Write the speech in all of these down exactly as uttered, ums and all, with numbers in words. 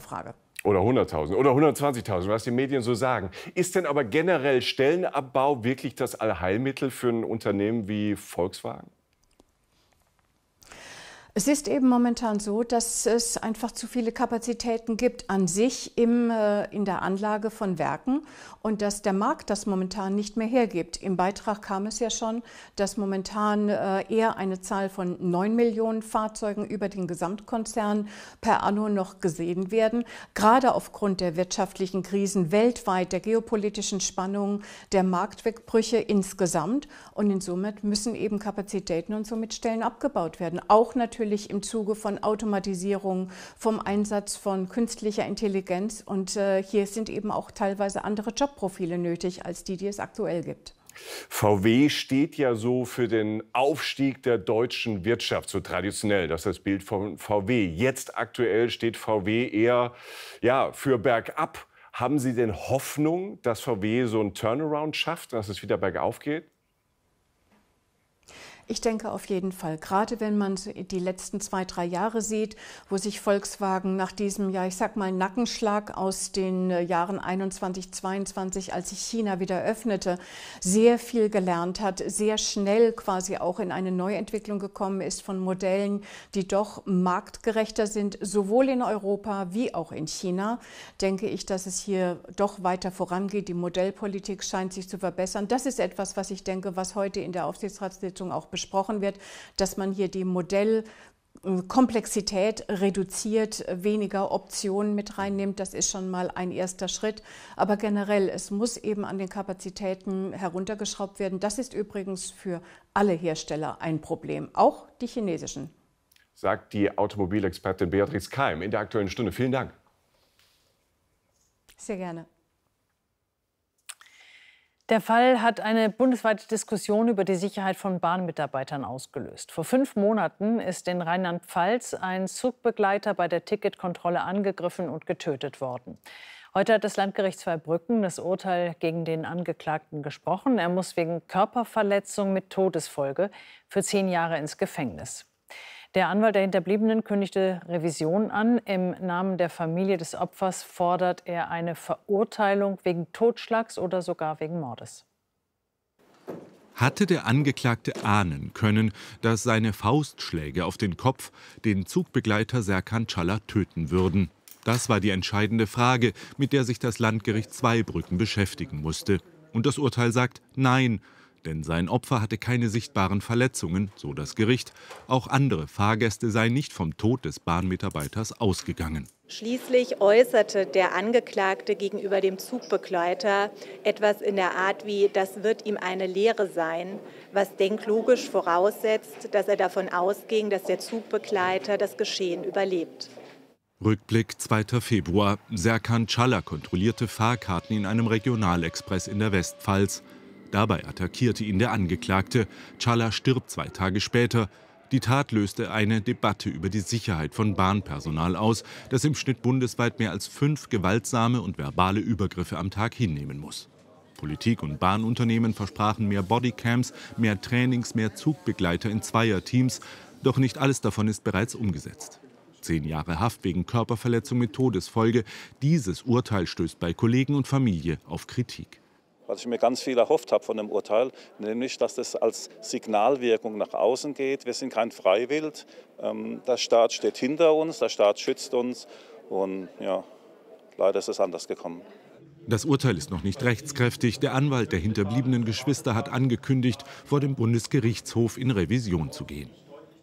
andere Frage. Oder hunderttausend oder hundertzwanzigtausend, was die Medien so sagen. Ist denn aber generell Stellenabbau wirklich das Allheilmittel für ein Unternehmen wie Volkswagen? Es ist eben momentan so, dass es einfach zu viele Kapazitäten gibt an sich im, äh, in der Anlage von Werken und dass der Markt das momentan nicht mehr hergibt. Im Beitrag kam es ja schon, dass momentan äh, eher eine Zahl von neun Millionen Fahrzeugen über den Gesamtkonzern per anno noch gesehen werden. Gerade aufgrund der wirtschaftlichen Krisen weltweit, der geopolitischen Spannungen, der Marktwegbrüche insgesamt. Und insomit müssen eben Kapazitäten und somit Stellen abgebaut werden. Auch natürlich Natürlich im Zuge von Automatisierung, vom Einsatz von künstlicher Intelligenz. Und äh, hier sind eben auch teilweise andere Jobprofile nötig, als die, die es aktuell gibt. V W steht ja so für den Aufstieg der deutschen Wirtschaft, so traditionell. Das ist das Bild von V W. Jetzt aktuell steht V W eher ja, für bergab. Haben Sie denn Hoffnung, dass V W so einen Turnaround schafft, dass es wieder bergauf geht? Ich denke auf jeden Fall, gerade wenn man die letzten zwei, drei Jahre sieht, wo sich Volkswagen nach diesem, ja ich sag mal, Nackenschlag aus den Jahren einundzwanzig, zweiundzwanzig, als sich China wieder öffnete, sehr viel gelernt hat, sehr schnell quasi auch in eine Neuentwicklung gekommen ist von Modellen, die doch marktgerechter sind, sowohl in Europa wie auch in China, denke ich, dass es hier doch weiter vorangeht. Die Modellpolitik scheint sich zu verbessern. Das ist etwas, was ich denke, was heute in der Aufsichtsratssitzung auch besprochen wird, dass man hier die Modellkomplexität reduziert, weniger Optionen mit reinnimmt. Das ist schon mal ein erster Schritt. Aber generell, es muss eben an den Kapazitäten heruntergeschraubt werden. Das ist übrigens für alle Hersteller ein Problem, auch die chinesischen. Sagt die Automobilexpertin Beatrix Keim in der Aktuellen Stunde. Vielen Dank. Sehr gerne. Der Fall hat eine bundesweite Diskussion über die Sicherheit von Bahnmitarbeitern ausgelöst. Vor fünf Monaten ist in Rheinland-Pfalz ein Zugbegleiter bei der Ticketkontrolle angegriffen und getötet worden. Heute hat das Landgericht Zweibrücken das Urteil gegen den Angeklagten gesprochen. Er muss wegen Körperverletzung mit Todesfolge für zehn Jahre ins Gefängnis. Der Anwalt der Hinterbliebenen kündigte Revision an. Im Namen der Familie des Opfers fordert er eine Verurteilung wegen Totschlags oder sogar wegen Mordes. Hatte der Angeklagte ahnen können, dass seine Faustschläge auf den Kopf den Zugbegleiter Serkan Çalar töten würden? Das war die entscheidende Frage, mit der sich das Landgericht Zweibrücken beschäftigen musste. Und das Urteil sagt Nein. Denn sein Opfer hatte keine sichtbaren Verletzungen, so das Gericht. Auch andere Fahrgäste seien nicht vom Tod des Bahnmitarbeiters ausgegangen. Schließlich äußerte der Angeklagte gegenüber dem Zugbegleiter etwas in der Art wie, das wird ihm eine Lehre sein, was denklogisch voraussetzt, dass er davon ausging, dass der Zugbegleiter das Geschehen überlebt. Rückblick zweiter Februar. Serkan Çalar kontrollierte Fahrkarten in einem Regionalexpress in der Westpfalz. Dabei attackierte ihn der Angeklagte. Çalar stirbt zwei Tage später. Die Tat löste eine Debatte über die Sicherheit von Bahnpersonal aus, das im Schnitt bundesweit mehr als fünf gewaltsame und verbale Übergriffe am Tag hinnehmen muss. Politik und Bahnunternehmen versprachen mehr Bodycams, mehr Trainings, mehr Zugbegleiter in Zweierteams. Doch nicht alles davon ist bereits umgesetzt. Zehn Jahre Haft wegen Körperverletzung mit Todesfolge. Dieses Urteil stößt bei Kollegen und Familie auf Kritik. Was ich mir ganz viel erhofft habe von dem Urteil, nämlich, dass das als Signalwirkung nach außen geht. Wir sind kein Freiwild. Der Staat steht hinter uns, der Staat schützt uns. Und ja, leider ist es anders gekommen. Das Urteil ist noch nicht rechtskräftig. Der Anwalt der hinterbliebenen Geschwister hat angekündigt, vor dem Bundesgerichtshof in Revision zu gehen.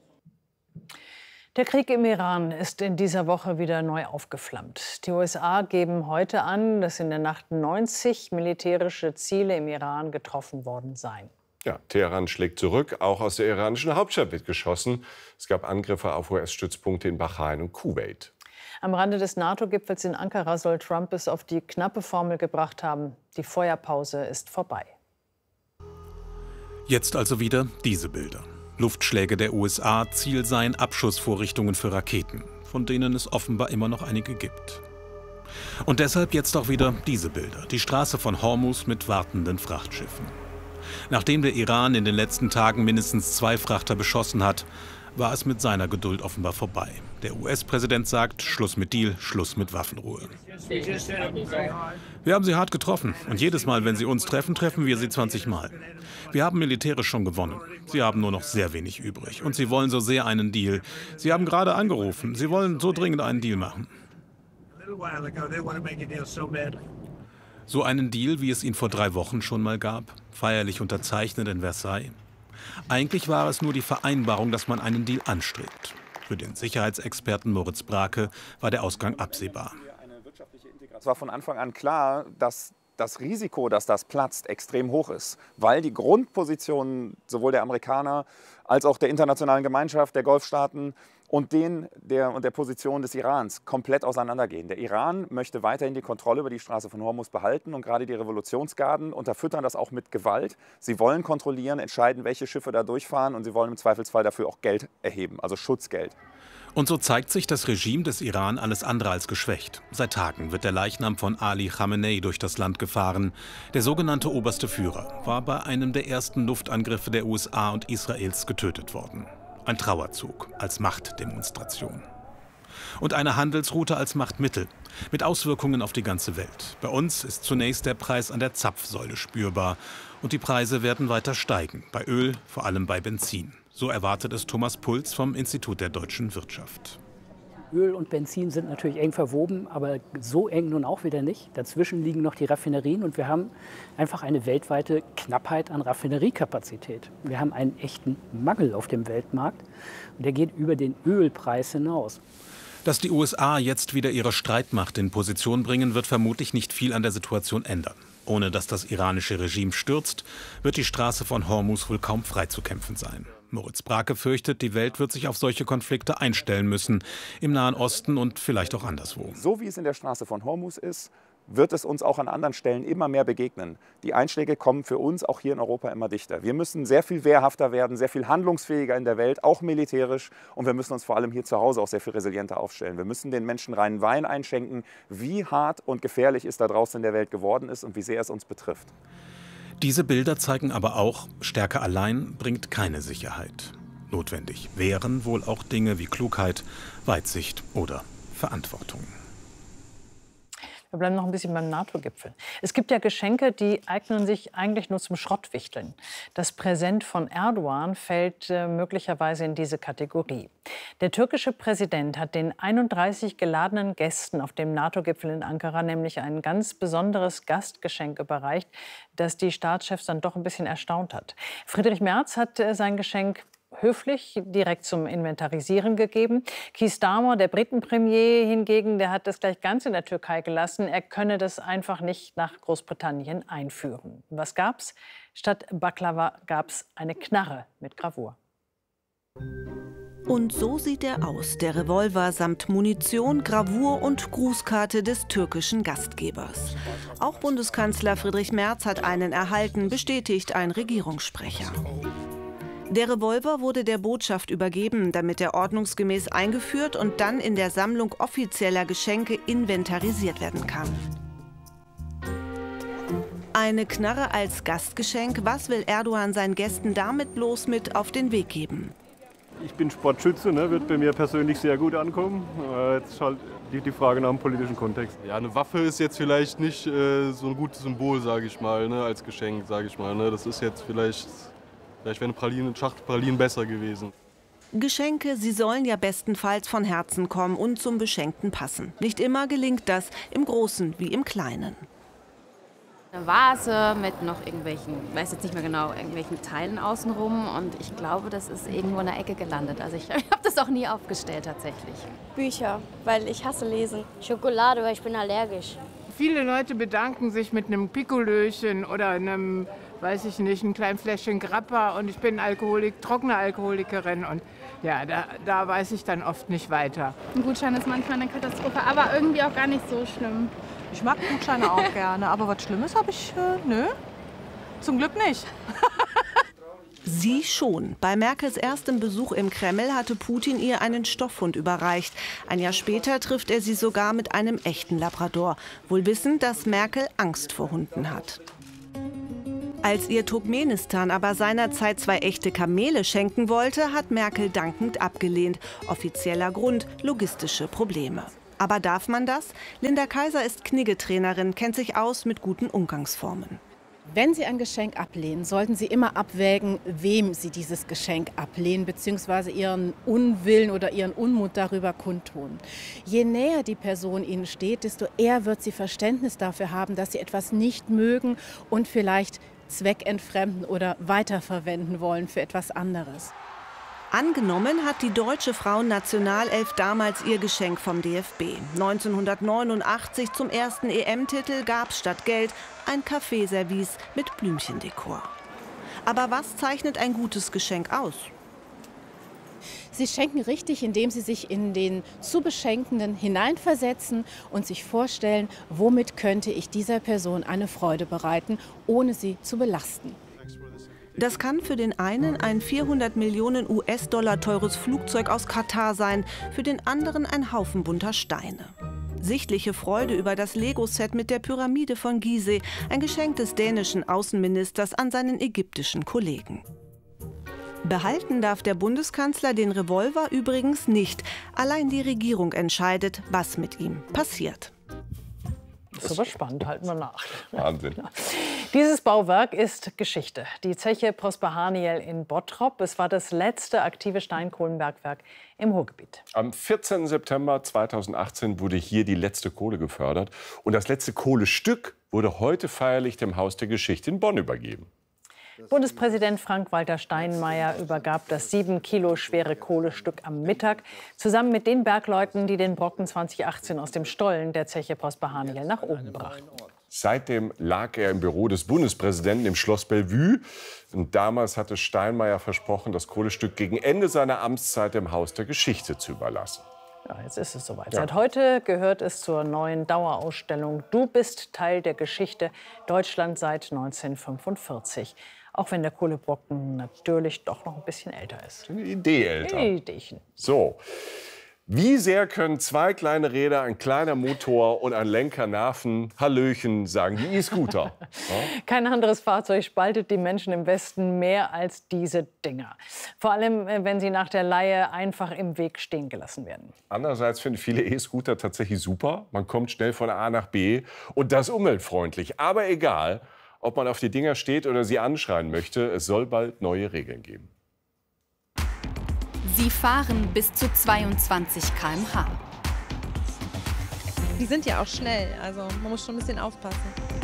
Der Krieg im Iran ist in dieser Woche wieder neu aufgeflammt. Die U S A geben heute an, dass in der Nacht neunzig militärische Ziele im Iran getroffen worden seien. Ja, Teheran schlägt zurück. Auch aus der iranischen Hauptstadt wird geschossen. Es gab Angriffe auf U S-Stützpunkte in Bahrain und Kuwait. Am Rande des NATO-Gipfels in Ankara soll Trump es auf die knappe Formel gebracht haben: Die Feuerpause ist vorbei. Jetzt also wieder diese Bilder. Luftschläge der U S A, Ziel seien Abschussvorrichtungen für Raketen, von denen es offenbar immer noch einige gibt. Und deshalb jetzt auch wieder diese Bilder, die Straße von Hormuz mit wartenden Frachtschiffen. Nachdem der Iran in den letzten Tagen mindestens zwei Frachter beschossen hat, war es mit seiner Geduld offenbar vorbei. Der U S-Präsident sagt, Schluss mit Deal, Schluss mit Waffenruhe. Wir haben sie hart getroffen. Und jedes Mal, wenn sie uns treffen, treffen wir sie zwanzig Mal. Wir haben militärisch schon gewonnen. Sie haben nur noch sehr wenig übrig. Und sie wollen so sehr einen Deal. Sie haben gerade angerufen. Sie wollen so dringend einen Deal machen. So einen Deal, wie es ihn vor drei Wochen schon mal gab, feierlich unterzeichnet in Versailles. Eigentlich war es nur die Vereinbarung, dass man einen Deal anstrebt. Für den Sicherheitsexperten Moritz Brake war der Ausgang absehbar. Es war von Anfang an klar, dass das Risiko, dass das platzt, extrem hoch ist, weil die Grundpositionen sowohl der Amerikaner als auch der internationalen Gemeinschaft, der Golfstaaten und, den, der, und der Position des Irans komplett auseinandergehen. Der Iran möchte weiterhin die Kontrolle über die Straße von Hormuz behalten und gerade die Revolutionsgarden unterfüttern das auch mit Gewalt. Sie wollen kontrollieren, entscheiden, welche Schiffe da durchfahren und sie wollen im Zweifelsfall dafür auch Geld erheben, also Schutzgeld. Und so zeigt sich das Regime des Iran alles andere als geschwächt. Seit Tagen wird der Leichnam von Ali Khamenei durch das Land gefahren. Der sogenannte oberste Führer war bei einem der ersten Luftangriffe der U S A und Israels getötet worden. Ein Trauerzug als Machtdemonstration. Und eine Handelsroute als Machtmittel, mit Auswirkungen auf die ganze Welt. Bei uns ist zunächst der Preis an der Zapfsäule spürbar. Und die Preise werden weiter steigen, bei Öl, vor allem bei Benzin. So erwartet es Thomas Puls vom Institut der deutschen Wirtschaft. Öl und Benzin sind natürlich eng verwoben, aber so eng nun auch wieder nicht. Dazwischen liegen noch die Raffinerien und wir haben einfach eine weltweite Knappheit an Raffineriekapazität. Wir haben einen echten Mangel auf dem Weltmarkt und der geht über den Ölpreis hinaus. Dass die U S A jetzt wieder ihre Streitmacht in Position bringen, wird vermutlich nicht viel an der Situation ändern. Ohne dass das iranische Regime stürzt, wird die Straße von Hormuz wohl kaum freizukämpfen sein. Moritz Brake fürchtet, die Welt wird sich auf solche Konflikte einstellen müssen, im Nahen Osten und vielleicht auch anderswo. So wie es in der Straße von Hormuz ist, wird es uns auch an anderen Stellen immer mehr begegnen. Die Einschläge kommen für uns auch hier in Europa immer dichter. Wir müssen sehr viel wehrhafter werden, sehr viel handlungsfähiger in der Welt, auch militärisch. Und wir müssen uns vor allem hier zu Hause auch sehr viel resilienter aufstellen. Wir müssen den Menschen reinen Wein einschenken, wie hart und gefährlich es da draußen in der Welt geworden ist und wie sehr es uns betrifft. Diese Bilder zeigen aber auch, Stärke allein bringt keine Sicherheit. Notwendig wären wohl auch Dinge wie Klugheit, Weitsicht oder Verantwortung. Wir bleiben noch ein bisschen beim NATO-Gipfel. Es gibt ja Geschenke, die eignen sich eigentlich nur zum Schrottwichteln. Das Präsent von Erdogan fällt äh, möglicherweise in diese Kategorie. Der türkische Präsident hat den einunddreißig geladenen Gästen auf dem NATO-Gipfel in Ankara nämlich ein ganz besonderes Gastgeschenk überreicht, das die Staatschefs dann doch ein bisschen erstaunt hat. Friedrich Merz hat äh, sein Geschenk höflich direkt zum Inventarisieren gegeben. Keir Starmer, der Britenpremier hingegen, der hat das gleich ganz in der Türkei gelassen. Er könne das einfach nicht nach Großbritannien einführen. Was gab's? Statt Baklava gab's eine Knarre mit Gravur. Und so sieht er aus, der Revolver samt Munition, Gravur und Grußkarte des türkischen Gastgebers. Auch Bundeskanzler Friedrich Merz hat einen erhalten, bestätigt ein Regierungssprecher. Der Revolver wurde der Botschaft übergeben, damit er ordnungsgemäß eingeführt und dann in der Sammlung offizieller Geschenke inventarisiert werden kann. Eine Knarre als Gastgeschenk, was will Erdogan seinen Gästen damit bloß mit auf den Weg geben? Ich bin Sportschütze, ne, wird bei mir persönlich sehr gut ankommen. Äh, jetzt halt die, die Frage nach dem politischen Kontext. Ja, eine Waffe ist jetzt vielleicht nicht äh, so ein gutes Symbol, sage ich mal, ne, als Geschenk, sage ich mal. Ne. Das ist jetzt vielleicht... Vielleicht wäre eine Praline, Schacht Pralinen besser gewesen. Geschenke, sie sollen ja bestenfalls von Herzen kommen und zum Beschenkten passen. Nicht immer gelingt das, im Großen wie im Kleinen. Eine Vase mit noch irgendwelchen, ich weiß jetzt nicht mehr genau, irgendwelchen Teilen außenrum. Und ich glaube, das ist irgendwo in der Ecke gelandet. Also ich habe das auch nie aufgestellt tatsächlich. Bücher, weil ich hasse Lesen. Schokolade, weil ich bin allergisch. Viele Leute bedanken sich mit einem Pikolöchen oder einem, weiß ich nicht, ein kleines Fläschchen Grappa und ich bin Alkoholik, trockene Alkoholikerin und ja, da, da weiß ich dann oft nicht weiter. Ein Gutschein ist manchmal eine Katastrophe, aber irgendwie auch gar nicht so schlimm. Ich mag Gutscheine auch gerne, aber was Schlimmes habe ich, äh, nö, zum Glück nicht. Sie schon. Bei Merkels erstem Besuch im Kreml hatte Putin ihr einen Stoffhund überreicht. Ein Jahr später trifft er sie sogar mit einem echten Labrador. Wohl wissend, dass Merkel Angst vor Hunden hat. Als ihr Turkmenistan aber seinerzeit zwei echte Kamele schenken wollte, hat Merkel dankend abgelehnt. Offizieller Grund: logistische Probleme. Aber darf man das? Linda Kaiser ist Knigge-Trainerin, kennt sich aus mit guten Umgangsformen. Wenn Sie ein Geschenk ablehnen, sollten Sie immer abwägen, wem Sie dieses Geschenk ablehnen, beziehungsweise Ihren Unwillen oder Ihren Unmut darüber kundtun. Je näher die Person Ihnen steht, desto eher wird sie Verständnis dafür haben, dass Sie etwas nicht mögen und vielleicht zweckentfremden oder weiterverwenden wollen für etwas anderes. Angenommen hat die deutsche Frauennationalelf damals ihr Geschenk vom D F B. neunzehnhundertneunundachtzig zum ersten E M-Titel gab es statt Geld ein Kaffeeservice mit Blümchendekor. Aber was zeichnet ein gutes Geschenk aus? Sie schenken richtig, indem Sie sich in den zu Beschenkenden hineinversetzen und sich vorstellen, womit könnte ich dieser Person eine Freude bereiten, ohne sie zu belasten. Das kann für den einen ein vierhundert Millionen US-Dollar teures Flugzeug aus Katar sein, für den anderen ein Haufen bunter Steine. Sichtliche Freude über das Lego-Set mit der Pyramide von Gizeh, ein Geschenk des dänischen Außenministers an seinen ägyptischen Kollegen. Behalten darf der Bundeskanzler den Revolver übrigens nicht. Allein die Regierung entscheidet, was mit ihm passiert. Das ist aber spannend, halten wir nach. Wahnsinn. Dieses Bauwerk ist Geschichte. Die Zeche Prosper Haniel in Bottrop. Es war das letzte aktive Steinkohlenbergwerk im Ruhrgebiet. Am vierzehnten September zweitausendachtzehn wurde hier die letzte Kohle gefördert. Und das letzte Kohlestück wurde heute feierlich dem Haus der Geschichte in Bonn übergeben. Bundespräsident Frank-Walter Steinmeier übergab das sieben Kilo schwere Kohlestück am Mittag zusammen mit den Bergleuten, die den Brocken zweitausendachtzehn aus dem Stollen der Zeche Prosper Haniel nach oben brachten. Seitdem lag er im Büro des Bundespräsidenten im Schloss Bellevue. Und damals hatte Steinmeier versprochen, das Kohlestück gegen Ende seiner Amtszeit dem Haus der Geschichte zu überlassen. Ja, jetzt ist es soweit. Ja. Seit heute gehört es zur neuen Dauerausstellung Du bist Teil der Geschichte Deutschland seit neunzehnhundertfünfundvierzig. Auch wenn der Kohlebrocken natürlich doch noch ein bisschen älter ist. Eine Idee älter. Ein Ideechen. So. Wie sehr können zwei kleine Räder, ein kleiner Motor und ein Lenker nerven? Hallöchen, sagen die E-Scooter. Ja? Kein anderes Fahrzeug spaltet die Menschen im Westen mehr als diese Dinger. Vor allem, wenn sie nach der Leihe einfach im Weg stehen gelassen werden. Andererseits finden viele E-Scooter tatsächlich super. Man kommt schnell von A nach B und das umweltfreundlich. Aber egal, ob man auf die Dinger steht oder sie anschreien möchte, es soll bald neue Regeln geben. Sie fahren bis zu zweiundzwanzig Kilometer pro Stunde. Die sind ja auch schnell, also man muss schon ein bisschen aufpassen.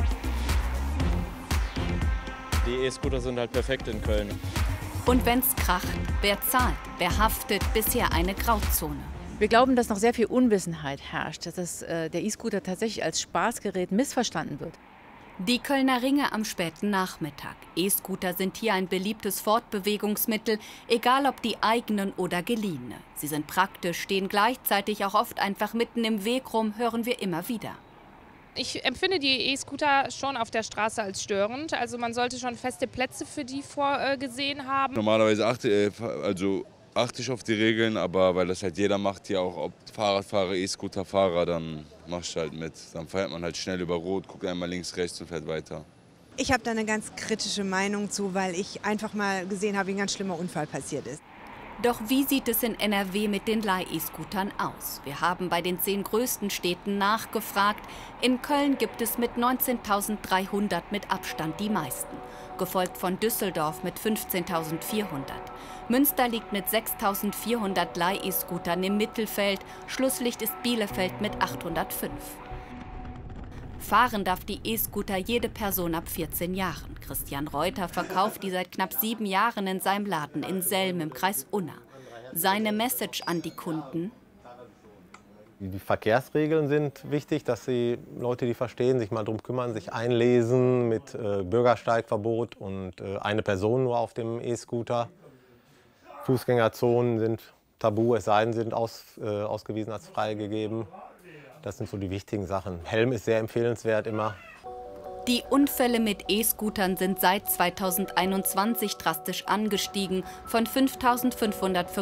Die E-Scooter sind halt perfekt in Köln. Und wenn's kracht, wer zahlt, wer haftet, bisher eine Grauzone. Wir glauben, dass noch sehr viel Unwissenheit herrscht, dass es, äh, der E-Scooter tatsächlich als Spaßgerät missverstanden wird. Die Kölner Ringe am späten Nachmittag. E-Scooter sind hier ein beliebtes Fortbewegungsmittel, egal ob die eigenen oder geliehene. Sie sind praktisch, stehen gleichzeitig auch oft einfach mitten im Weg rum, hören wir immer wieder. Ich empfinde die E-Scooter schon auf der Straße als störend. Also man sollte schon feste Plätze für die vorgesehen haben. Normalerweise achte, also achte ich auf die Regeln, aber weil das halt jeder macht, ja auch ob Fahrradfahrer, E-Scooter-Fahrer, dann machst du halt mit. Dann fährt man halt schnell über Rot, guckt einmal links, rechts und fährt weiter. Ich habe da eine ganz kritische Meinung zu, weil ich einfach mal gesehen habe, wie ein ganz schlimmer Unfall passiert ist. Doch wie sieht es in N R W mit den Leih-E-Scootern aus? Wir haben bei den zehn größten Städten nachgefragt. In Köln gibt es mit neunzehntausenddreihundert mit Abstand die meisten, gefolgt von Düsseldorf mit fünfzehntausendvierhundert. Münster liegt mit sechstausendvierhundert Leih-E-Scootern im Mittelfeld. Schlusslicht ist Bielefeld mit achthundertfünf. Fahren darf die E-Scooter jede Person ab vierzehn Jahren. Christian Reuter verkauft die seit knapp sieben Jahren in seinem Laden in Selm im Kreis Unna. Seine Message an die Kunden: Die Verkehrsregeln sind wichtig, dass die Leute, die verstehen, sich mal drum kümmern, sich einlesen mit äh, Bürgersteigverbot und äh, eine Person nur auf dem E-Scooter. Fußgängerzonen sind tabu, es sei denn, sie sind aus, äh, ausgewiesen als freigegeben. Das sind so die wichtigen Sachen. Helm ist sehr empfehlenswert immer. Die Unfälle mit E-Scootern sind seit zweitausendeinundzwanzig drastisch angestiegen, von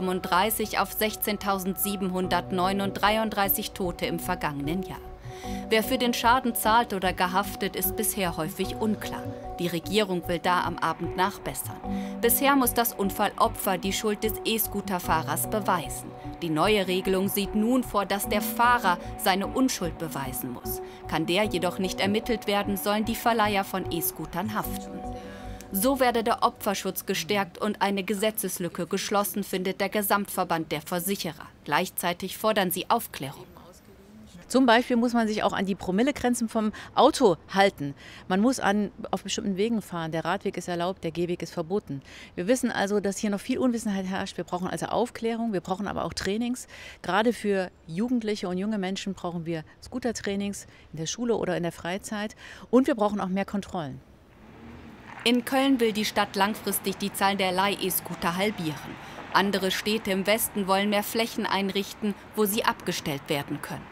fünftausendfünfhundertfünfunddreißig auf sechzehntausendsiebenhundertneun und dreiunddreißig Tote im vergangenen Jahr. Wer für den Schaden zahlt oder gar haftet, ist bisher häufig unklar. Die Regierung will da am Abend nachbessern. Bisher muss das Unfallopfer die Schuld des E-Scooter-Fahrers beweisen. Die neue Regelung sieht nun vor, dass der Fahrer seine Unschuld beweisen muss. Kann der jedoch nicht ermittelt werden, sollen die Verleiher von E-Scootern haften. So werde der Opferschutz gestärkt und eine Gesetzeslücke geschlossen, findet der Gesamtverband der Versicherer. Gleichzeitig fordern sie Aufklärung. Zum Beispiel muss man sich auch an die Promillegrenzen vom Auto halten. Man muss an, auf bestimmten Wegen fahren. Der Radweg ist erlaubt, der Gehweg ist verboten. Wir wissen also, dass hier noch viel Unwissenheit herrscht. Wir brauchen also Aufklärung, wir brauchen aber auch Trainings. Gerade für Jugendliche und junge Menschen brauchen wir Scootertrainings in der Schule oder in der Freizeit. Und wir brauchen auch mehr Kontrollen. In Köln will die Stadt langfristig die Zahl der Leih-E-Scooter halbieren. Andere Städte im Westen wollen mehr Flächen einrichten, wo sie abgestellt werden können.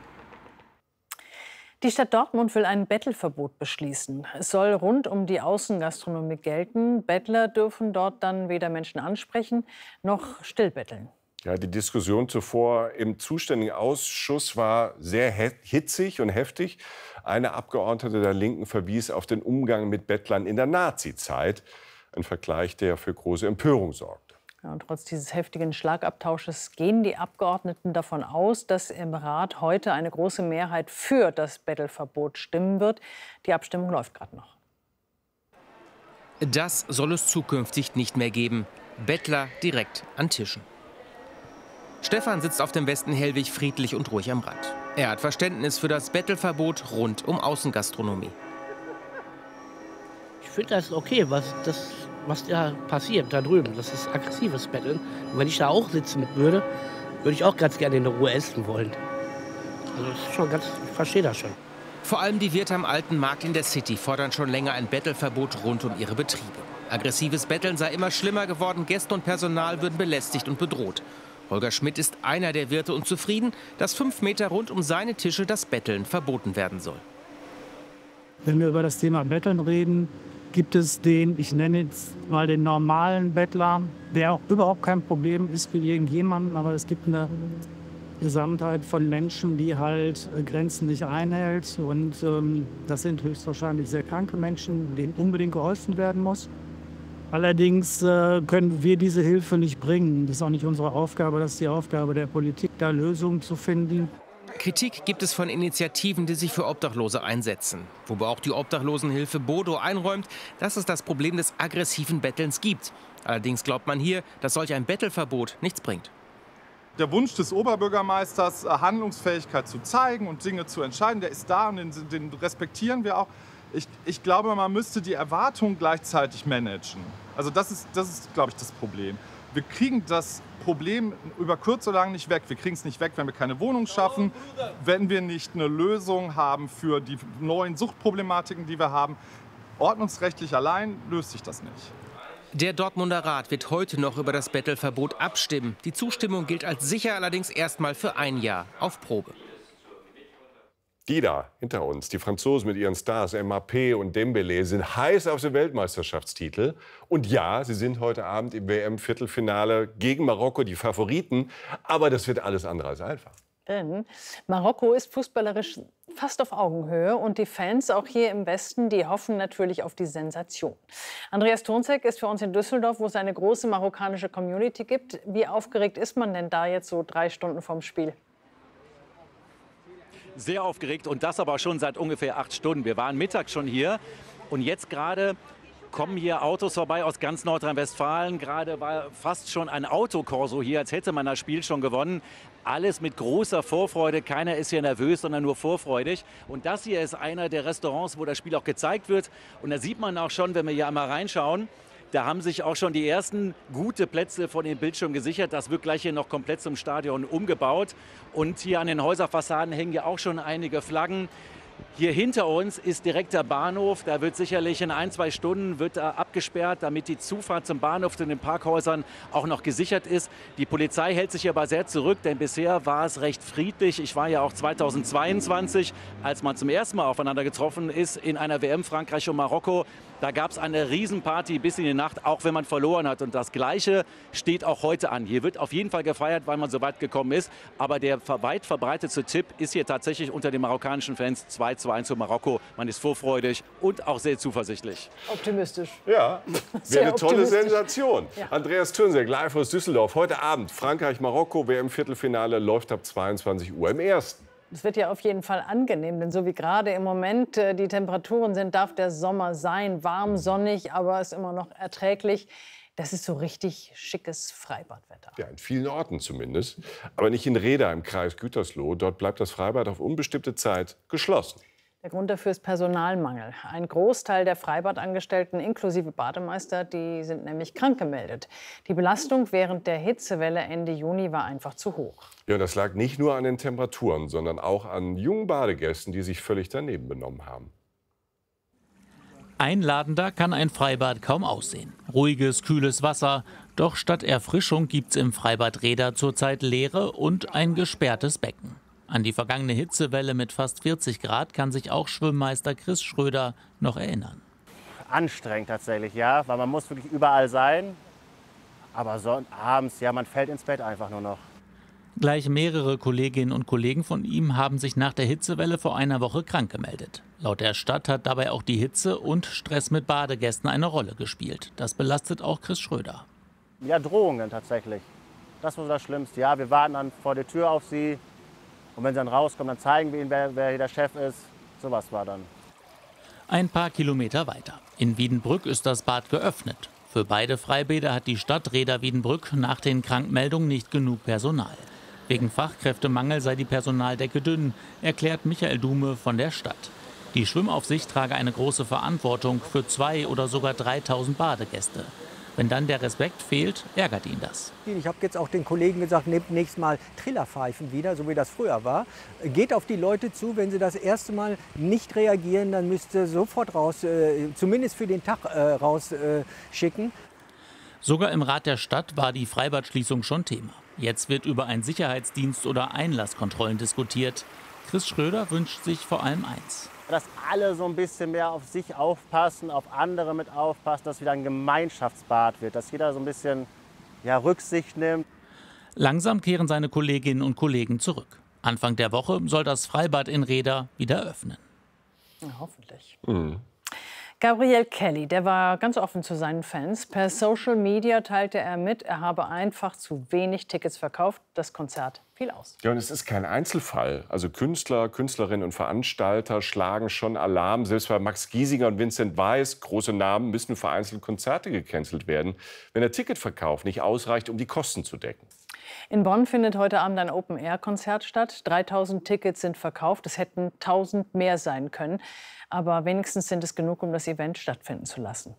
Die Stadt Dortmund will ein Bettelverbot beschließen. Es soll rund um die Außengastronomie gelten. Bettler dürfen dort dann weder Menschen ansprechen noch stillbetteln. Ja, die Diskussion zuvor im zuständigen Ausschuss war sehr hitzig und heftig. Eine Abgeordnete der Linken verwies auf den Umgang mit Bettlern in der Nazizeit. Ein Vergleich, der für große Empörung sorgte. Ja, und trotz dieses heftigen Schlagabtausches gehen die Abgeordneten davon aus, dass im Rat heute eine große Mehrheit für das Bettelverbot stimmen wird. Die Abstimmung läuft gerade noch. Das soll es zukünftig nicht mehr geben. Bettler direkt an Tischen. Stefan sitzt auf dem Westen Hellwig friedlich und ruhig am Rand. Er hat Verständnis für das Bettelverbot rund um Außengastronomie. Ich finde das okay, was, das, was da passiert da drüben. Das ist aggressives Betteln. Und wenn ich da auch sitzen mit würde, würde ich auch ganz gerne in der Ruhe essen wollen. Also das ist schon ganz, ich verstehe das schon. Vor allem die Wirte am Alten Markt in der City fordern schon länger ein Bettelverbot rund um ihre Betriebe. Aggressives Betteln sei immer schlimmer geworden, Gäste und Personal würden belästigt und bedroht. Holger Schmidt ist einer der Wirte und zufrieden, dass fünf Meter rund um seine Tische das Betteln verboten werden soll. Wenn wir über das Thema Betteln reden, gibt es den, ich nenne jetzt mal den normalen Bettler, der auch überhaupt kein Problem ist für irgendjemanden, aber es gibt eine Gesamtheit von Menschen, die halt Grenzen nicht einhält. Und ähm, das sind höchstwahrscheinlich sehr kranke Menschen, denen unbedingt geholfen werden muss. Allerdings äh, können wir diese Hilfe nicht bringen. Das ist auch nicht unsere Aufgabe, das ist die Aufgabe der Politik, da Lösungen zu finden. Kritik gibt es von Initiativen, die sich für Obdachlose einsetzen. Wobei auch die Obdachlosenhilfe Bodo einräumt, dass es das Problem des aggressiven Bettelns gibt. Allerdings glaubt man hier, dass solch ein Bettelverbot nichts bringt. Der Wunsch des Oberbürgermeisters, Handlungsfähigkeit zu zeigen und Dinge zu entscheiden, der ist da und den, den respektieren wir auch. Ich, ich glaube, man müsste die Erwartungen gleichzeitig managen. Also das ist, das ist, glaube ich, das Problem. Wir kriegen das Problem über kurz oder lang nicht weg. Wir kriegen es nicht weg, wenn wir keine Wohnung schaffen, wenn wir nicht eine Lösung haben für die neuen Suchtproblematiken, die wir haben. Ordnungsrechtlich allein löst sich das nicht. Der Dortmunder Rat wird heute noch über das Bettelverbot abstimmen. Die Zustimmung gilt als sicher, allerdings erstmal für ein Jahr auf Probe. Die da hinter uns, die Franzosen mit ihren Stars Mbappé und Dembélé, sind heiß auf den Weltmeisterschaftstitel. Und ja, sie sind heute Abend im W M-Viertelfinale gegen Marokko die Favoriten. Aber das wird alles andere als einfach. Denn Marokko ist fußballerisch fast auf Augenhöhe. Und die Fans, auch hier im Westen, die hoffen natürlich auf die Sensation. Andreas Tonzek ist für uns in Düsseldorf, wo es eine große marokkanische Community gibt. Wie aufgeregt ist man denn da jetzt so drei Stunden vorm Spiel? Sehr aufgeregt und das aber schon seit ungefähr acht Stunden. Wir waren mittags schon hier und jetzt gerade kommen hier Autos vorbei aus ganz Nordrhein-Westfalen. Gerade war fast schon ein Autokorso hier, als hätte man das Spiel schon gewonnen. Alles mit großer Vorfreude. Keiner ist hier nervös, sondern nur vorfreudig. Und das hier ist einer der Restaurants, wo das Spiel auch gezeigt wird. Und da sieht man auch schon, wenn wir hier einmal reinschauen, da haben sich auch schon die ersten gute Plätze von dem Bildschirm gesichert. Das wird gleich hier noch komplett zum Stadion umgebaut. Und hier an den Häuserfassaden hängen ja auch schon einige Flaggen. Hier hinter uns ist direkt der Bahnhof. Da wird sicherlich in ein, zwei Stunden wird da abgesperrt, damit die Zufahrt zum Bahnhof, zu den Parkhäusern auch noch gesichert ist. Die Polizei hält sich hier aber sehr zurück, denn bisher war es recht friedlich. Ich war ja auch zweitausendzweiundzwanzig, als man zum ersten Mal aufeinander getroffen ist in einer W M Frankreich und Marokko. Da gab es eine Riesenparty bis in die Nacht, auch wenn man verloren hat. Und das Gleiche steht auch heute an. Hier wird auf jeden Fall gefeiert, weil man so weit gekommen ist. Aber der weit verbreitete Tipp ist hier tatsächlich unter den marokkanischen Fans zwei zu eins zu Marokko. Man ist vorfreudig und auch sehr zuversichtlich. Optimistisch. Ja, wäre eine tolle Sensation. Ja. Andreas Türnseck, live aus Düsseldorf. Heute Abend Frankreich-Marokko, W M-Viertelfinale läuft ab zweiundzwanzig Uhr im Ersten. Es wird ja auf jeden Fall angenehm, denn so wie gerade im Moment äh, die Temperaturen sind, darf der Sommer sein. Warm, sonnig, aber ist immer noch erträglich. Das ist so richtig schickes Freibadwetter. Ja, in vielen Orten zumindest. Aber nicht in Reda im Kreis Gütersloh. Dort bleibt das Freibad auf unbestimmte Zeit geschlossen. Der Grund dafür ist Personalmangel. Ein Großteil der Freibadangestellten inklusive Bademeister, die sind nämlich krank gemeldet. Die Belastung während der Hitzewelle Ende Juni war einfach zu hoch. Ja, das lag nicht nur an den Temperaturen, sondern auch an jungen Badegästen, die sich völlig daneben benommen haben. Einladender kann ein Freibad kaum aussehen. Ruhiges, kühles Wasser. Doch statt Erfrischung gibt's im Freibad Reda zurzeit Leere und ein gesperrtes Becken. An die vergangene Hitzewelle mit fast vierzig Grad kann sich auch Schwimmmeister Chris Schröder noch erinnern. Anstrengend tatsächlich, ja, weil man muss wirklich überall sein. Aber so abends, ja, man fällt ins Bett einfach nur noch. Gleich mehrere Kolleginnen und Kollegen von ihm haben sich nach der Hitzewelle vor einer Woche krank gemeldet. Laut der Stadt hat dabei auch die Hitze und Stress mit Badegästen eine Rolle gespielt. Das belastet auch Chris Schröder. Ja, Drohungen tatsächlich. Das war so das Schlimmste. Ja, wir warten dann vor der Tür auf sie. Und wenn sie dann rauskommen, dann zeigen wir ihnen, wer, wer hier der Chef ist. Sowas war dann. Ein paar Kilometer weiter. In Wiedenbrück ist das Bad geöffnet. Für beide Freibäder hat die Stadt Reda Wiedenbrück nach den Krankmeldungen nicht genug Personal. Wegen Fachkräftemangel sei die Personaldecke dünn, erklärt Michael Dume von der Stadt. Die Schwimmaufsicht trage eine große Verantwortung für zwei oder sogar dreitausend Badegäste. Wenn dann der Respekt fehlt, ärgert ihn das. Ich habe jetzt auch den Kollegen gesagt, nehmt nächstes Mal Trillerpfeifen wieder, so wie das früher war. Geht auf die Leute zu, wenn sie das erste Mal nicht reagieren, dann müsst ihr sofort raus, äh, zumindest für den Tag äh, rausschicken. Äh, Sogar im Rat der Stadt war die Freibadschließung schon Thema. Jetzt wird über einen Sicherheitsdienst oder Einlasskontrollen diskutiert. Chris Schröder wünscht sich vor allem eins. Dass alle so ein bisschen mehr auf sich aufpassen, auf andere mit aufpassen, dass wieder ein Gemeinschaftsbad wird, dass jeder so ein bisschen ja, Rücksicht nimmt. Langsam kehren seine Kolleginnen und Kollegen zurück. Anfang der Woche soll das Freibad in Reda wieder öffnen. Ja, hoffentlich. Mhm. Gabriel Kelly, der war ganz offen zu seinen Fans. Per Social Media teilte er mit, er habe einfach zu wenig Tickets verkauft. Das Konzert fiel aus. Ja, und es ist kein Einzelfall. Also Künstler, Künstlerinnen und Veranstalter schlagen schon Alarm. Selbst bei Max Giesinger und Vincent Weiss, große Namen, müssen vereinzelt Konzerte gecancelt werden, wenn der Ticketverkauf nicht ausreicht, um die Kosten zu decken. In Bonn findet heute Abend ein Open-Air-Konzert statt. dreitausend Tickets sind verkauft. Es hätten tausend mehr sein können. Aber wenigstens sind es genug, um das Event stattfinden zu lassen.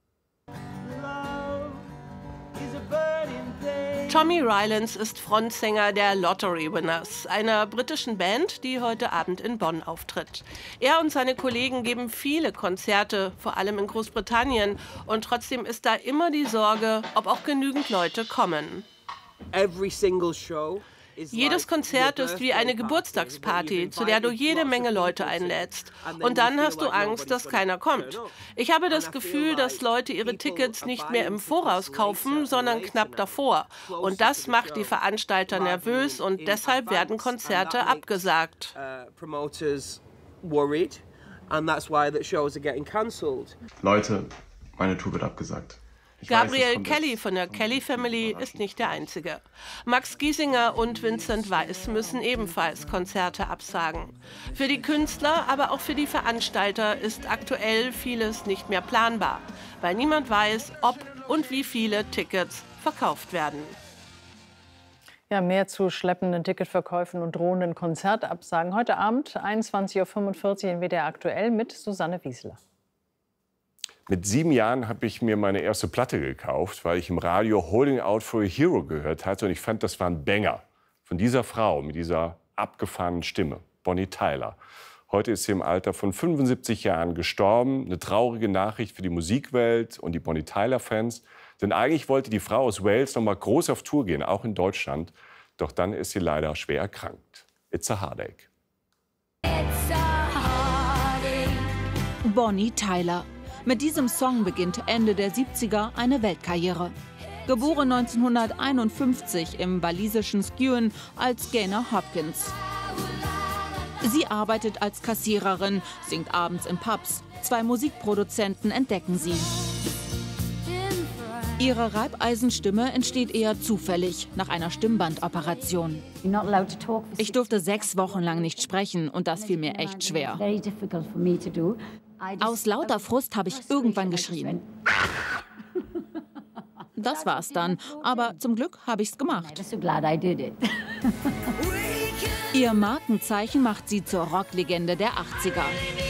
Tommy Rylance ist Frontsänger der Lottery Winners, einer britischen Band, die heute Abend in Bonn auftritt. Er und seine Kollegen geben viele Konzerte, vor allem in Großbritannien. Und trotzdem ist da immer die Sorge, ob auch genügend Leute kommen. Every single show. Jedes Konzert ist wie eine Geburtstagsparty, zu der du jede Menge Leute einlädst. Und dann hast du Angst, dass keiner kommt. Ich habe das Gefühl, dass Leute ihre Tickets nicht mehr im Voraus kaufen, sondern knapp davor. Und das macht die Veranstalter nervös und deshalb werden Konzerte abgesagt. Leute, meine Tour wird abgesagt. Ich Gabriel weiß, Kelly von der Kelly Family ist nicht der Einzige. Max Giesinger und Vincent Weiss müssen ebenfalls Konzerte absagen. Für die Künstler, aber auch für die Veranstalter ist aktuell vieles nicht mehr planbar, weil niemand weiß, ob und wie viele Tickets verkauft werden. Ja, mehr zu schleppenden Ticketverkäufen und drohenden Konzertabsagen. Heute Abend einundzwanzig Uhr fünfundvierzig in W D R aktuell mit Susanne Wiesler. Mit sieben Jahren habe ich mir meine erste Platte gekauft, weil ich im Radio Holding Out for a Hero gehört hatte. Und ich fand, das war ein Banger von dieser Frau mit dieser abgefahrenen Stimme, Bonnie Tyler. Heute ist sie im Alter von fünfundsiebzig Jahren gestorben. Eine traurige Nachricht für die Musikwelt und die Bonnie Tyler-Fans. Denn eigentlich wollte die Frau aus Wales noch mal groß auf Tour gehen, auch in Deutschland. Doch dann ist sie leider schwer erkrankt. It's a heartache. Bonnie Tyler. Mit diesem Song beginnt Ende der siebziger eine Weltkarriere. Geboren neunzehnhunderteinundfünfzig im walisischen Skewen als Gaynor Hopkins. Sie arbeitet als Kassiererin, singt abends in Pubs. Zwei Musikproduzenten entdecken sie. Ihre Reibeisenstimme entsteht eher zufällig, nach einer Stimmbandoperation. Ich durfte sechs Wochen lang nicht sprechen und das fiel mir echt schwer. Aus lauter Frust habe ich irgendwann geschrien. Das war's dann, aber zum Glück habe ich's gemacht. Ihr Markenzeichen macht sie zur Rocklegende der achtziger.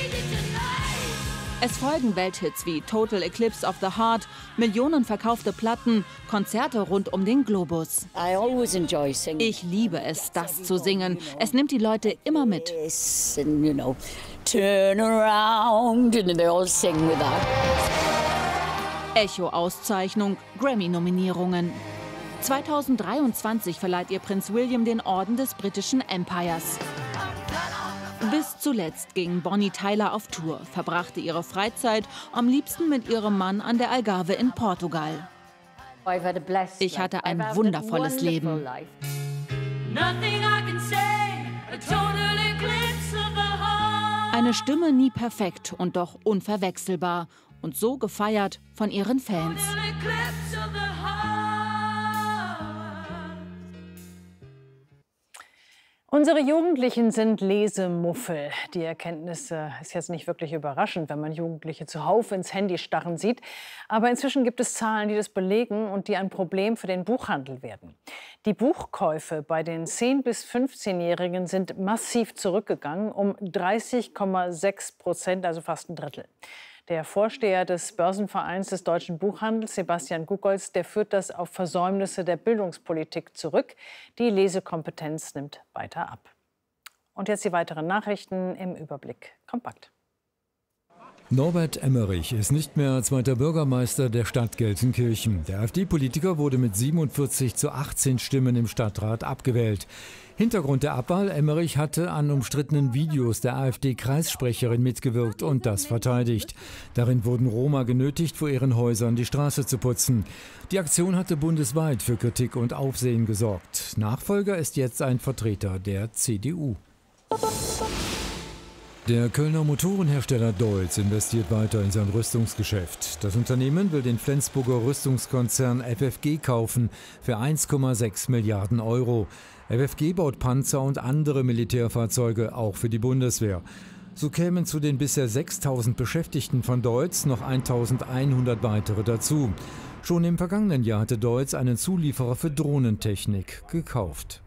Es folgen Welthits wie Total Eclipse of the Heart, Millionen verkaufte Platten, Konzerte rund um den Globus. Ich liebe es, das zu singen. Es nimmt die Leute immer mit. Echo-Auszeichnung, Grammy-Nominierungen. zweitausenddreiundzwanzig verleiht ihr Prinz William den Orden des britischen Empires. Bis zuletzt ging Bonnie Tyler auf Tour, verbrachte ihre Freizeit am liebsten mit ihrem Mann an der Algarve in Portugal. Ich hatte ein wundervolles Leben. Eine Stimme nie perfekt und doch unverwechselbar und so gefeiert von ihren Fans. Unsere Jugendlichen sind Lesemuffel. Die Erkenntnis äh, ist jetzt nicht wirklich überraschend, wenn man Jugendliche zuhauf ins Handy starren sieht. Aber inzwischen gibt es Zahlen, die das belegen und die ein Problem für den Buchhandel werden. Die Buchkäufe bei den zehn- bis fünfzehnjährigen sind massiv zurückgegangen, um dreißig Komma sechs Prozent, also fast ein Drittel. Der Vorsteher des Börsenvereins des deutschen Buchhandels, Sebastian Gugolz, der führt das auf Versäumnisse der Bildungspolitik zurück. Die Lesekompetenz nimmt weiter ab. Und jetzt die weiteren Nachrichten im Überblick. Kompakt. Norbert Emmerich ist nicht mehr zweiter Bürgermeister der Stadt Gelsenkirchen. Der AfD-Politiker wurde mit siebenundvierzig zu achtzehn Stimmen im Stadtrat abgewählt. Hintergrund der Abwahl: Emmerich hatte an umstrittenen Videos der AfD-Kreissprecherin mitgewirkt und das verteidigt. Darin wurden Roma genötigt, vor ihren Häusern die Straße zu putzen. Die Aktion hatte bundesweit für Kritik und Aufsehen gesorgt. Nachfolger ist jetzt ein Vertreter der C D U. Der Kölner Motorenhersteller Deutz investiert weiter in sein Rüstungsgeschäft. Das Unternehmen will den Flensburger Rüstungskonzern F F G kaufen für eins Komma sechs Milliarden Euro. F F G baut Panzer und andere Militärfahrzeuge, auch für die Bundeswehr. So kämen zu den bisher sechstausend Beschäftigten von Deutz noch eintausendeinhundert weitere dazu. Schon im vergangenen Jahr hatte Deutz einen Zulieferer für Drohnentechnik gekauft.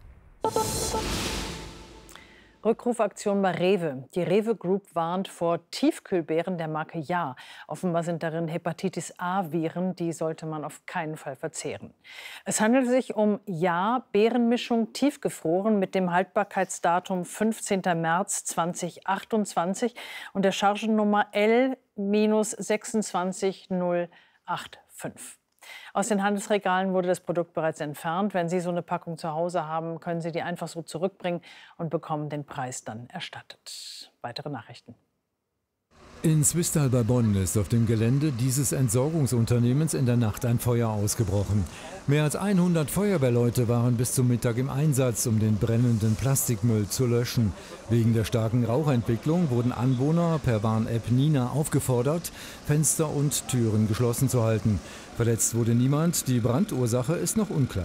Rückrufaktion bei Rewe. Die Rewe Group warnt vor Tiefkühlbeeren der Marke Ja. Offenbar sind darin Hepatitis-A-Viren, die sollte man auf keinen Fall verzehren. Es handelt sich um Ja-Beerenmischung tiefgefroren mit dem Haltbarkeitsdatum fünfzehnter März zweitausendachtundzwanzig und der Chargennummer L sechs zwei null acht fünf. Aus den Handelsregalen wurde das Produkt bereits entfernt. Wenn Sie so eine Packung zu Hause haben, können Sie die einfach so zurückbringen und bekommen den Preis dann erstattet. Weitere Nachrichten. In Swisttal bei Bonn ist auf dem Gelände dieses Entsorgungsunternehmens in der Nacht ein Feuer ausgebrochen. Mehr als hundert Feuerwehrleute waren bis zum Mittag im Einsatz, um den brennenden Plastikmüll zu löschen. Wegen der starken Rauchentwicklung wurden Anwohner per Warn-App Nina aufgefordert, Fenster und Türen geschlossen zu halten. Verletzt wurde niemand, die Brandursache ist noch unklar.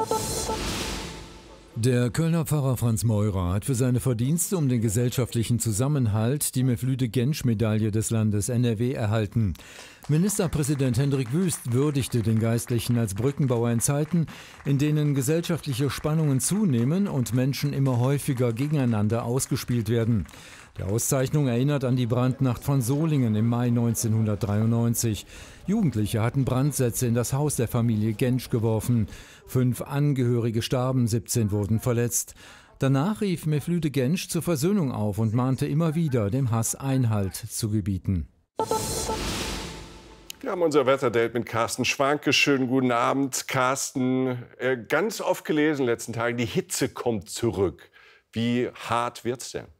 Der Kölner Pfarrer Franz Meurer hat für seine Verdienste um den gesellschaftlichen Zusammenhalt die Mevlüde-Gensch-Medaille des Landes N R W erhalten. Ministerpräsident Hendrik Wüst würdigte den Geistlichen als Brückenbauer in Zeiten, in denen gesellschaftliche Spannungen zunehmen und Menschen immer häufiger gegeneinander ausgespielt werden. Die Auszeichnung erinnert an die Brandnacht von Solingen im Mai neunzehnhundertdreiundneunzig. Jugendliche hatten Brandsätze in das Haus der Familie Gensch geworfen. Fünf Angehörige starben, siebzehn wurden verletzt. Danach rief Mevlüt Genç zur Versöhnung auf und mahnte immer wieder, dem Hass Einhalt zu gebieten. Wir haben unser Wetterdate mit Carsten Schwanke. Schönen guten Abend, Carsten. Äh, ganz oft gelesen in den letzten Tagen, die Hitze kommt zurück. Wie hart wird's denn?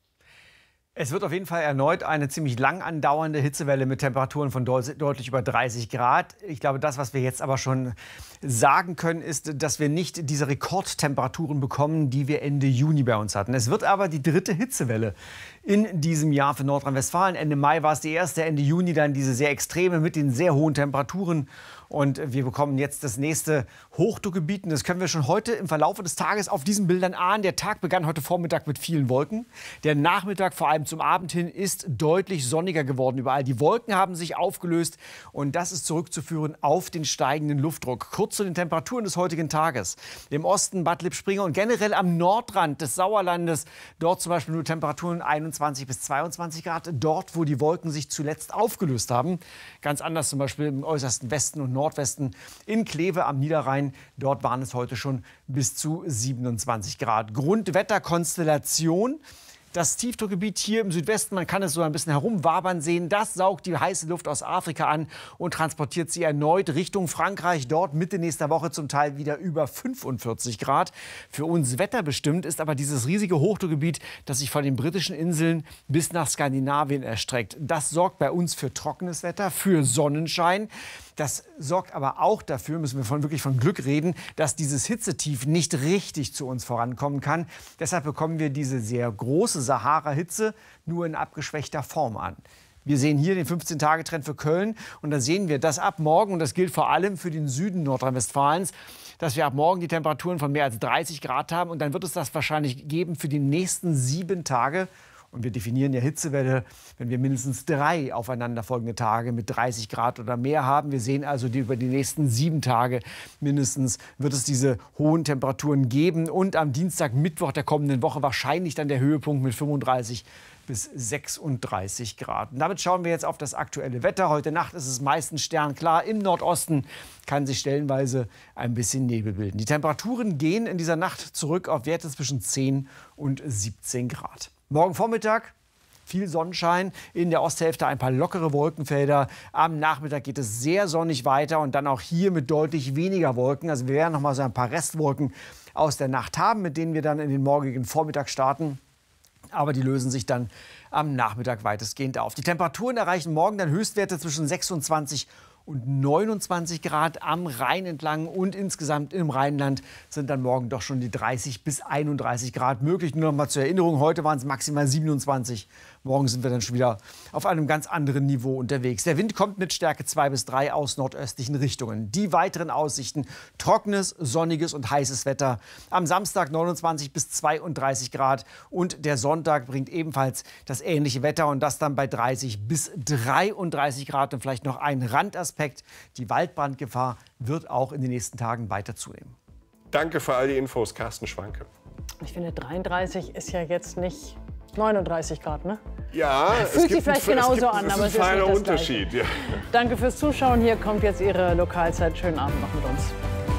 Es wird auf jeden Fall erneut eine ziemlich lang andauernde Hitzewelle mit Temperaturen von deut deutlich über dreißig Grad. Ich glaube, das, was wir jetzt aber schon sagen können, ist, dass wir nicht diese Rekordtemperaturen bekommen, die wir Ende Juni bei uns hatten. Es wird aber die dritte Hitzewelle in diesem Jahr für Nordrhein-Westfalen. Ende Mai war es die erste, Ende Juni dann diese sehr extreme mit den sehr hohen Temperaturen. Und wir bekommen jetzt das nächste Hochdruckgebiet. Und das können wir schon heute im Verlauf des Tages auf diesen Bildern ahnen. Der Tag begann heute Vormittag mit vielen Wolken. Der Nachmittag, vor allem zum Abend hin, ist deutlich sonniger geworden überall. Die Wolken haben sich aufgelöst. Und das ist zurückzuführen auf den steigenden Luftdruck. Kurz zu den Temperaturen des heutigen Tages. Im Osten Bad Lippspringe und generell am Nordrand des Sauerlandes. Dort zum Beispiel nur Temperaturen einundzwanzig bis zweiundzwanzig Grad. Dort, wo die Wolken sich zuletzt aufgelöst haben. Ganz anders zum Beispiel im äußersten Westen und Nordwesten in Kleve am Niederrhein. Dort waren es heute schon bis zu siebenundzwanzig Grad. Grundwetterkonstellation. Das Tiefdruckgebiet hier im Südwesten, man kann es so ein bisschen herumwabern sehen, das saugt die heiße Luft aus Afrika an und transportiert sie erneut Richtung Frankreich. Dort Mitte nächster Woche zum Teil wieder über fünfundvierzig Grad. Für uns wetterbestimmt ist aber dieses riesige Hochdruckgebiet, das sich von den britischen Inseln bis nach Skandinavien erstreckt. Das sorgt bei uns für trockenes Wetter, für Sonnenschein. Das sorgt aber auch dafür, müssen wir von, wirklich von Glück reden, dass dieses Hitzetief nicht richtig zu uns vorankommen kann. Deshalb bekommen wir diese sehr große Sahara-Hitze nur in abgeschwächter Form an. Wir sehen hier den fünfzehn-Tage-Trend für Köln und da sehen wir, dass ab morgen, und das gilt vor allem für den Süden Nordrhein-Westfalens, dass wir ab morgen die Temperaturen von mehr als dreißig Grad haben und dann wird es das wahrscheinlich geben für die nächsten sieben Tage. Und wir definieren ja Hitzewelle, wenn wir mindestens drei aufeinanderfolgende Tage mit dreißig Grad oder mehr haben. Wir sehen also, die über die nächsten sieben Tage mindestens wird es diese hohen Temperaturen geben. Und am Dienstag, Mittwoch der kommenden Woche wahrscheinlich dann der Höhepunkt mit fünfunddreißig bis sechsunddreißig Grad. Und damit schauen wir jetzt auf das aktuelle Wetter. Heute Nacht ist es meistens sternklar. Im Nordosten kann sich stellenweise ein bisschen Nebel bilden. Die Temperaturen gehen in dieser Nacht zurück auf Werte zwischen zehn und siebzehn Grad. Morgen Vormittag viel Sonnenschein, in der Osthälfte ein paar lockere Wolkenfelder. Am Nachmittag geht es sehr sonnig weiter und dann auch hier mit deutlich weniger Wolken. Also wir werden noch mal so ein paar Restwolken aus der Nacht haben, mit denen wir dann in den morgigen Vormittag starten. Aber die lösen sich dann am Nachmittag weitestgehend auf. Die Temperaturen erreichen morgen dann Höchstwerte zwischen sechsundzwanzig und neunundzwanzig Grad am Rhein entlang und insgesamt im Rheinland sind dann morgen doch schon die dreißig bis einunddreißig Grad möglich. Nur noch mal zur Erinnerung, heute waren es maximal siebenundzwanzig. Morgen sind wir dann schon wieder auf einem ganz anderen Niveau unterwegs. Der Wind kommt mit Stärke zwei bis drei aus nordöstlichen Richtungen. Die weiteren Aussichten: trockenes, sonniges und heißes Wetter. Am Samstag neunundzwanzig bis zweiunddreißig Grad und der Sonntag bringt ebenfalls das ähnliche Wetter und das dann bei dreißig bis dreiunddreißig Grad. Und vielleicht noch ein Randaspekt: die Waldbrandgefahr wird auch in den nächsten Tagen weiter zunehmen. Danke für all die Infos, Carsten Schwanke. Ich finde, dreiunddreißig ist ja jetzt nicht neununddreißig Grad, ne? Ja, fühlt sich vielleicht genauso an, aber es ist ein feiner Unterschied. Ja. Danke fürs Zuschauen. Hier kommt jetzt Ihre Lokalzeit. Schönen Abend noch mit uns.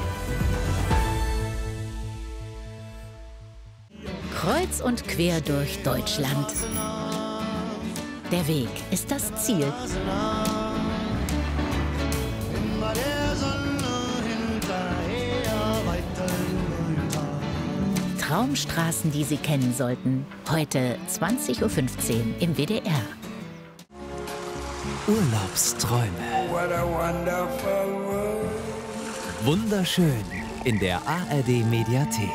Kreuz und quer durch Deutschland. Der Weg ist das Ziel. Traumstraßen, die Sie kennen sollten. Heute zwanzig Uhr fünfzehn im W D R. Urlaubsträume. Wunderschön in der A R D Mediathek.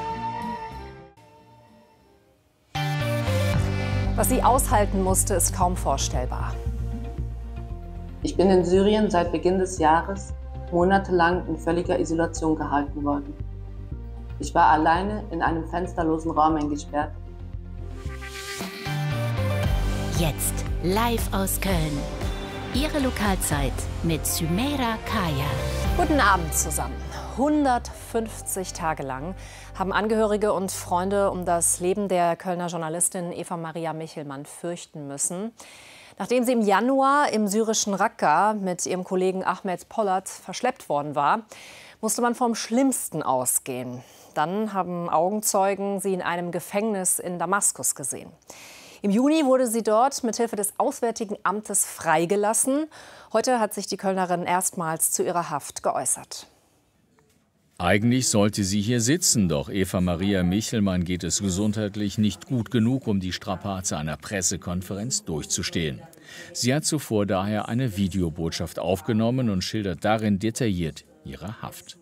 Was sie aushalten musste, ist kaum vorstellbar. Ich bin in Syrien seit Beginn des Jahres monatelang in völliger Isolation gehalten worden. Ich war alleine in einem fensterlosen Raum eingesperrt. Jetzt live aus Köln. Ihre Lokalzeit mit Sümeira Kaya. Guten Abend zusammen. hundertfünfzig Tage lang haben Angehörige und Freunde um das Leben der Kölner Journalistin Eva Maria Michelmann fürchten müssen. Nachdem sie im Januar im syrischen Raqqa mit ihrem Kollegen Ahmet Polat verschleppt worden war, musste man vom Schlimmsten ausgehen. Dann haben Augenzeugen sie in einem Gefängnis in Damaskus gesehen. Im Juni wurde sie dort mit Hilfe des Auswärtigen Amtes freigelassen. Heute hat sich die Kölnerin erstmals zu ihrer Haft geäußert. Eigentlich sollte sie hier sitzen, doch Eva Maria Michelmann geht es gesundheitlich nicht gut genug, um die Strapaze einer Pressekonferenz durchzustehen. Sie hat zuvor daher eine Videobotschaft aufgenommen und schildert darin detailliert ihre Haft.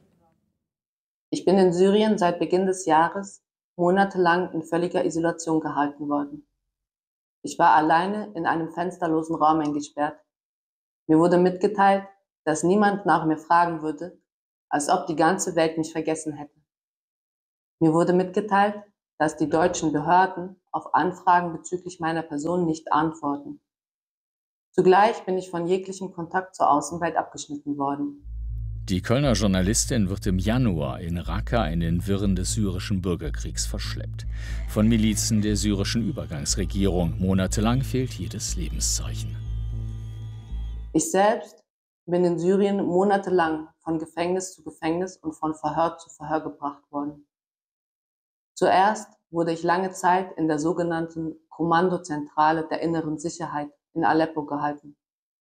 Ich bin in Syrien seit Beginn des Jahres monatelang in völliger Isolation gehalten worden. Ich war alleine in einem fensterlosen Raum eingesperrt. Mir wurde mitgeteilt, dass niemand nach mir fragen würde, als ob die ganze Welt mich vergessen hätte. Mir wurde mitgeteilt, dass die deutschen Behörden auf Anfragen bezüglich meiner Person nicht antworten. Zugleich bin ich von jeglichem Kontakt zur Außenwelt abgeschnitten worden. Die Kölner Journalistin wird im Januar in Raqqa in den Wirren des syrischen Bürgerkriegs verschleppt. Von Milizen der syrischen Übergangsregierung. Monatelang fehlt jedes Lebenszeichen. Ich selbst bin in Syrien monatelang von Gefängnis zu Gefängnis und von Verhör zu Verhör gebracht worden. Zuerst wurde ich lange Zeit in der sogenannten Kommandozentrale der inneren Sicherheit in Aleppo gehalten.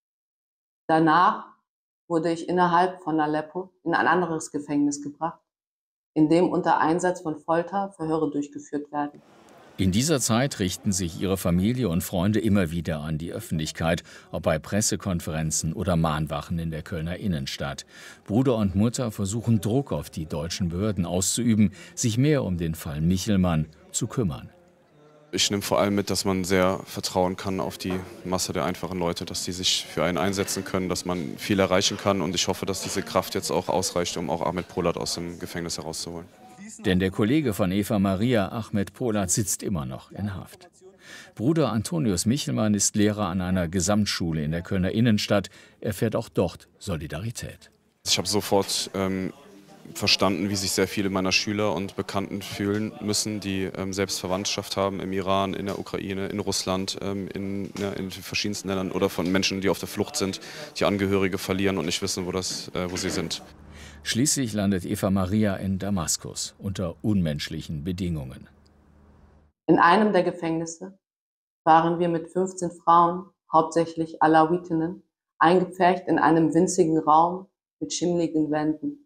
Danach wurde ich innerhalb von Aleppo in ein anderes Gefängnis gebracht, in dem unter Einsatz von Folter Verhöre durchgeführt werden. In dieser Zeit richten sich ihre Familie und Freunde immer wieder an die Öffentlichkeit, ob bei Pressekonferenzen oder Mahnwachen in der Kölner Innenstadt. Bruder und Mutter versuchen Druck auf die deutschen Behörden auszuüben, sich mehr um den Fall Michelmann zu kümmern. Ich nehme vor allem mit, dass man sehr vertrauen kann auf die Masse der einfachen Leute, dass die sich für einen einsetzen können, dass man viel erreichen kann. Und ich hoffe, dass diese Kraft jetzt auch ausreicht, um auch Ahmet Polat aus dem Gefängnis herauszuholen. Denn der Kollege von Eva Maria, Ahmet Polat, sitzt immer noch in Haft. Bruder Antonius Michelmann ist Lehrer an einer Gesamtschule in der Kölner Innenstadt. Er fährt auch dort Solidarität. Ich habe sofort ähm, verstanden, wie sich sehr viele meiner Schüler und Bekannten fühlen müssen, die ähm, selbst Verwandtschaft haben im Iran, in der Ukraine, in Russland, ähm, in, ja, in verschiedensten Ländern oder von Menschen, die auf der Flucht sind, die Angehörige verlieren und nicht wissen, wo, das, äh, wo sie sind. Schließlich landet Eva Maria in Damaskus unter unmenschlichen Bedingungen. In einem der Gefängnisse waren wir mit fünfzehn Frauen, hauptsächlich Alawitinnen, eingepfercht in einem winzigen Raum mit schimmligen Wänden.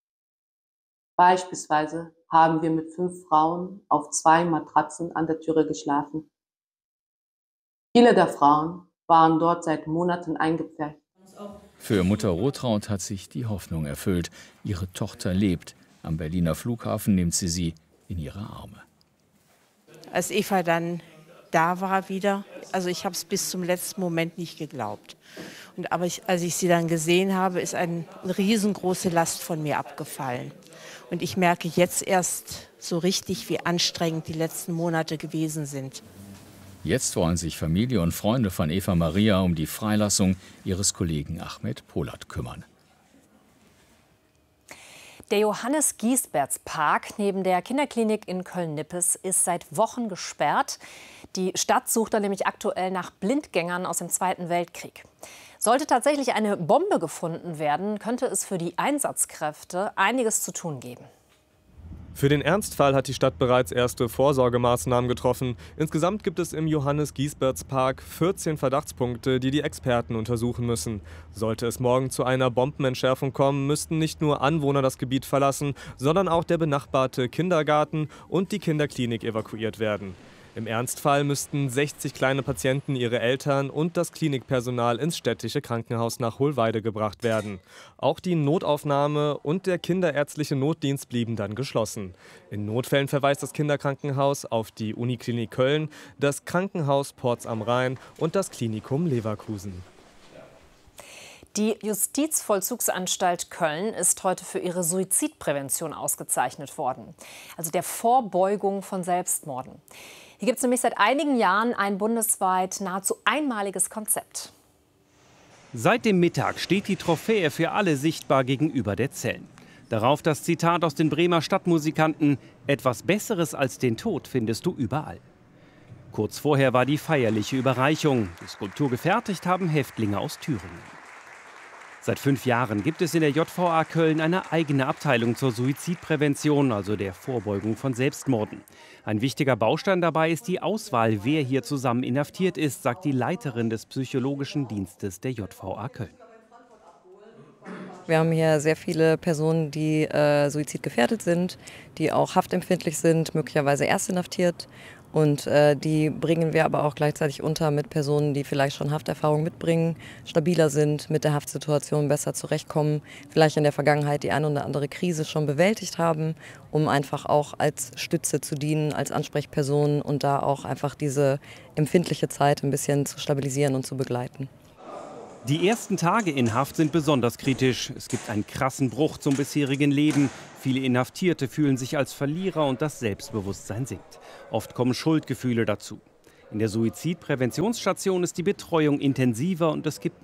Beispielsweise haben wir mit fünf Frauen auf zwei Matratzen an der Türe geschlafen. Viele der Frauen waren dort seit Monaten eingepfercht. Für Mutter Rotraud hat sich die Hoffnung erfüllt. Ihre Tochter lebt. Am Berliner Flughafen nimmt sie sie in ihre Arme. Als Eva dann da war wieder, also ich habe es bis zum letzten Moment nicht geglaubt. Und aber ich, als ich sie dann gesehen habe, ist eine riesengroße Last von mir abgefallen. Und ich merke jetzt erst so richtig, wie anstrengend die letzten Monate gewesen sind. Jetzt wollen sich Familie und Freunde von Eva Maria um die Freilassung ihres Kollegen Ahmet Polat kümmern. Der Johannes-Giesberts-Park neben der Kinderklinik in Köln-Nippes ist seit Wochen gesperrt. Die Stadt sucht da nämlich aktuell nach Blindgängern aus dem Zweiten Weltkrieg. Sollte tatsächlich eine Bombe gefunden werden, könnte es für die Einsatzkräfte einiges zu tun geben. Für den Ernstfall hat die Stadt bereits erste Vorsorgemaßnahmen getroffen. Insgesamt gibt es im Johannes-Giesberts-Park vierzehn Verdachtspunkte, die die Experten untersuchen müssen. Sollte es morgen zu einer Bombenentschärfung kommen, müssten nicht nur Anwohner das Gebiet verlassen, sondern auch der benachbarte Kindergarten und die Kinderklinik evakuiert werden. Im Ernstfall müssten sechzig kleine Patienten, ihre Eltern und das Klinikpersonal ins städtische Krankenhaus nach Hohlweide gebracht werden. Auch die Notaufnahme und der kinderärztliche Notdienst blieben dann geschlossen. In Notfällen verweist das Kinderkrankenhaus auf die Uniklinik Köln, das Krankenhaus Porz am Rhein und das Klinikum Leverkusen. Die Justizvollzugsanstalt Köln ist heute für ihre Suizidprävention ausgezeichnet worden, also der Vorbeugung von Selbstmorden. Hier gibt es nämlich seit einigen Jahren ein bundesweit nahezu einmaliges Konzept. Seit dem Mittag steht die Trophäe für alle sichtbar gegenüber der Zellen. Darauf das Zitat aus den Bremer Stadtmusikanten: Etwas Besseres als den Tod findest du überall. Kurz vorher war die feierliche Überreichung. Die Skulptur gefertigt haben Häftlinge aus Thüringen. Seit fünf Jahren gibt es in der J V A Köln eine eigene Abteilung zur Suizidprävention, also der Vorbeugung von Selbstmorden. Ein wichtiger Baustein dabei ist die Auswahl, wer hier zusammen inhaftiert ist, sagt die Leiterin des psychologischen Dienstes der J V A Köln. Wir haben hier sehr viele Personen, die äh, suizidgefährdet sind, die auch haftempfindlich sind, möglicherweise erst inhaftiert. Und äh, die bringen wir aber auch gleichzeitig unter mit Personen, die vielleicht schon Hafterfahrung mitbringen, stabiler sind, mit der Haftsituation besser zurechtkommen, vielleicht in der Vergangenheit die eine oder andere Krise schon bewältigt haben, um einfach auch als Stütze zu dienen, als Ansprechperson und da auch einfach diese empfindliche Zeit ein bisschen zu stabilisieren und zu begleiten. Die ersten Tage in Haft sind besonders kritisch. Es gibt einen krassen Bruch zum bisherigen Leben. Viele Inhaftierte fühlen sich als Verlierer und das Selbstbewusstsein sinkt. Oft kommen Schuldgefühle dazu. In der Suizidpräventionsstation ist die Betreuung intensiver und es gibt